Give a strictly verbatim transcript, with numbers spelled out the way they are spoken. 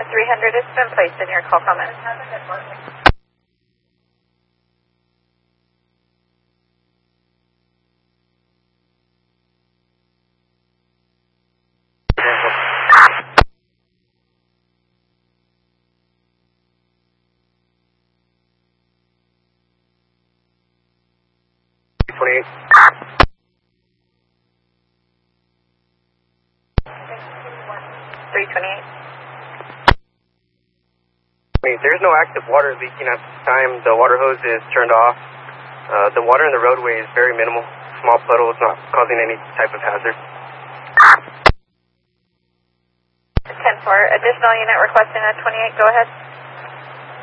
three hundred has been placed in your call comment. twenty-eight. three twenty-eight. There's no active water leaking at this time. The water hose is turned off. Uh, the water in the roadway is very minimal. Small puddle. It's not causing any type of hazard. ten four. Additional unit requesting at twenty-eight. Go ahead.